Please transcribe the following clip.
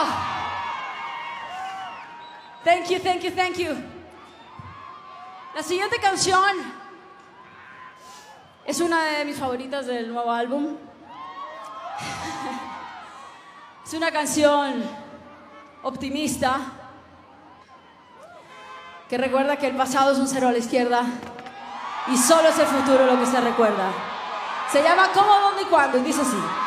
Thank you, thank you, thank you. La siguiente canción es una de mis favoritas del nuevo álbum. Es una canción optimista que recuerda que el pasado es un cero a la izquierda y solo es el futuro lo que se recuerda. Se llama ¿Cómo, dónde y cuándo? Y dice así.